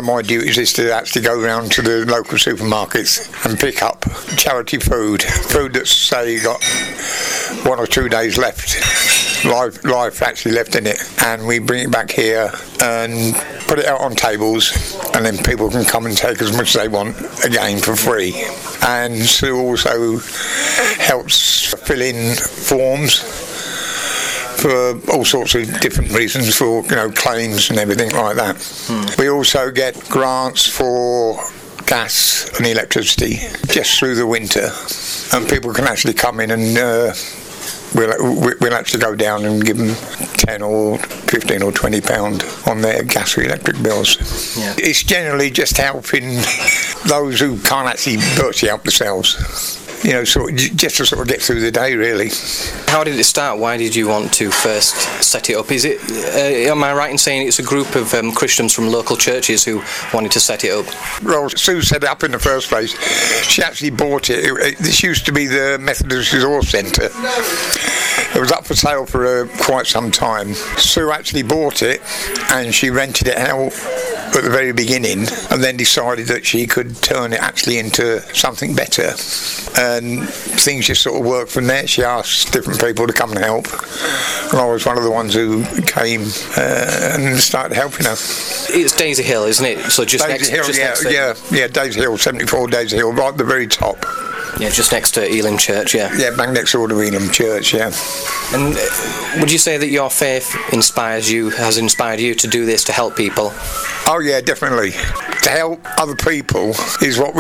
my duties is to actually go around to the local supermarkets and pick up charity food that's, say, got 1 or 2 days left, life actually left in it, and we bring it back here and put it out on tables, and then people can come and take as much as they want, again for free. And Sue also helps fill in forms for all sorts of different reasons, for claims and everything like that. We also get grants for gas and electricity just through the winter, and people can actually come in and we'll actually go down and give them £10 or £15 or £20 on their gas or electric bills. Yeah. It's generally just helping those who can't actually virtually help themselves. Just to sort of get through the day, really. How did it start? Why did you want to first set it up? Is it? Am I right in saying it's a group of Christians from local churches who wanted to set it up? Well, Sue set it up in the first place. She actually bought it. This used to be the Methodist Resource Centre. It was up for sale for quite some time. Sue actually bought it, and she rented it out at the very beginning, and then decided that she could turn it actually into something better. And things just sort of worked from there. She asked different people to come and help, and I was one of the ones who came and started helping her. It's Daisy Hill, isn't it? So just Daisy next, Hill, next yeah, Daisy Hill, 74 Daisy Hill, right at the very top. Yeah, just next to Elim Church, yeah. Yeah, back next door to Elim Church, yeah. And would you say that your faith has inspired you to do this, to help people? Oh yeah, definitely. To help other people is what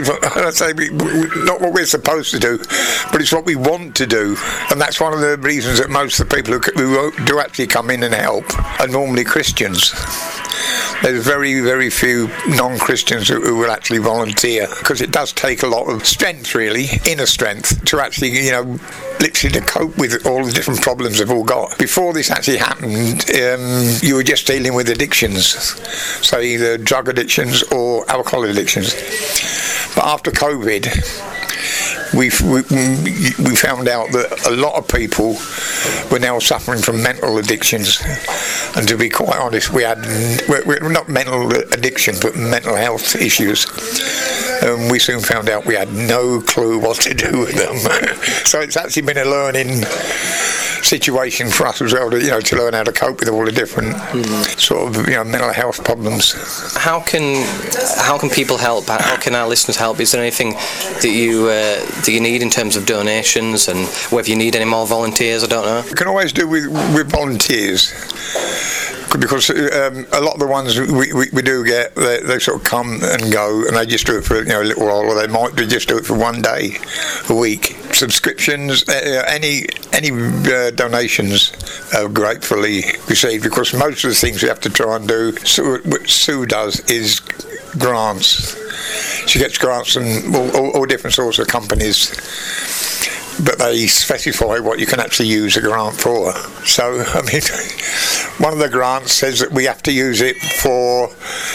not what we're supposed to do, but it's what we want to do. And that's one of the reasons that most of the people who do actually come in and help are normally Christians. There's very, very few non-Christians who will actually volunteer, because it does take a lot of strength, really, inner strength, to actually, literally to cope with all the different problems they've all got. Before this actually happened, you were just dealing with addictions, so either drug addictions or alcohol addictions. But after COVID, we found out that a lot of people were now suffering from mental addictions, and to be quite honest, we're not mental addiction but mental health issues. We soon found out we had no clue what to do with them. So it's actually been a learning situation for us as well, to learn how to cope with all the different sort of mental health problems. How can people help? How can our listeners help? Is there anything that you need in terms of donations, and whether you need any more volunteers? I don't know. You can always do with volunteers, because a lot of the ones we do get, they sort of come and go, and they just do it for a little while, or they might just do it for 1 day a week. Subscriptions, any donations are gratefully received, because most of the things we have to try and do, what Sue does is grants. She gets grants from all different sorts of companies, but they specify what you can actually use a grant for. So, one of the grants says that we have to use it for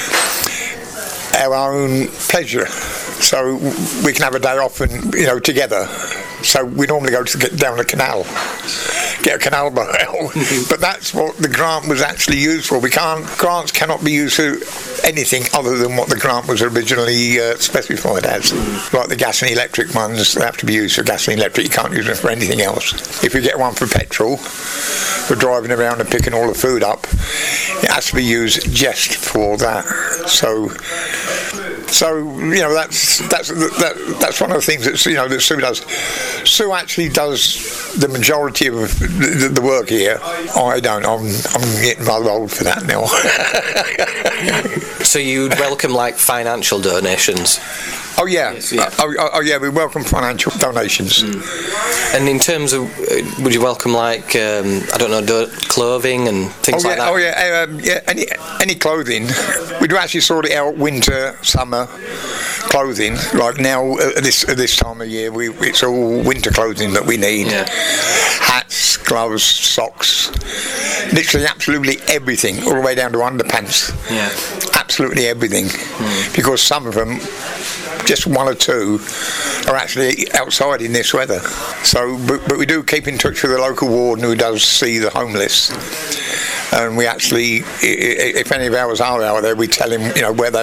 our own pleasure, so we can have a day off and together. So we normally go down the canal, get a canal boat, but that's what the grant was actually used for. Grants cannot be used for anything other than what the grant was originally specified as. Like the gas and electric ones, they have to be used for gas and electric. You can't use them for anything else. If you get one for petrol, for driving around and picking all the food up, it has to be used just for that. So that's one of the things that that Sue does. Sue actually does the majority of the work here. I don't. I'm getting rather old for that now. So you'd welcome financial donations? Oh yeah. Yes, yeah. Oh yeah. We welcome financial donations. And in terms of, would you welcome clothing and things like that? Oh yeah. Any clothing. We do actually sort it out winter, summer clothing. Like now at this time of year, it's all winter clothing that we need. Yeah. Hats, gloves, socks, literally absolutely everything, all the way down to underpants. Yeah. Absolutely everything. Because some of them, just 1 or 2, are actually outside in this weather. So, but we do keep in touch with the local warden who does see the homeless. And we actually, if any of ours are out there, we tell him, where they